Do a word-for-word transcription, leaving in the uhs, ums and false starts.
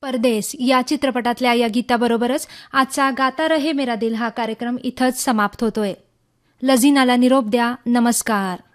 परदेस या चित्रपटातल्या या गीताबरोबरच आजचा गाता रहे मेरा दिल हा कार्यक्रम इथंच समाप्त होतोय. लझीनाला निरोप द्या. नमस्कार.